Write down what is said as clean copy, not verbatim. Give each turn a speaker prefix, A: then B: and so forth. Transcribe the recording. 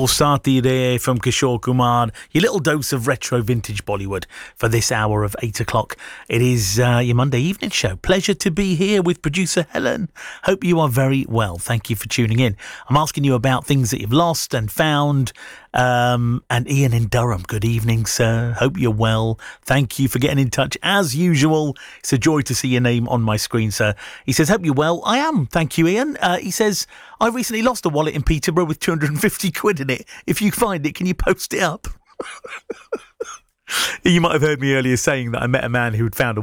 A: All Sati there from Kishore Kumar. Your little dose of retro vintage Bollywood for this hour of 8 o'clock. It is your Monday evening show. Pleasure to be here with producer Helen. Hope you are very well. Thank you for tuning in. I'm asking you about things that you've lost and found. And Ian in Durham, good evening, sir. Hope you're well. Thank you for getting in touch as usual. It's a joy to see your name on my screen, sir. He says, hope you're well. I am. Thank you, Ian. He says, I recently lost a wallet in Peterborough with 250 quid in it. If you find it, can you post it up? You might have heard me earlier saying that I met a man who had found a